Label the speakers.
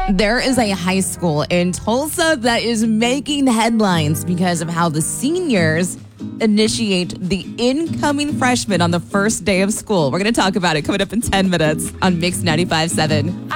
Speaker 1: There is a high school in Tulsa that is making headlines because of how the seniors initiate the incoming freshmen on the first day of school. We're going to talk about it coming up in 10 minutes on Mix 95.7.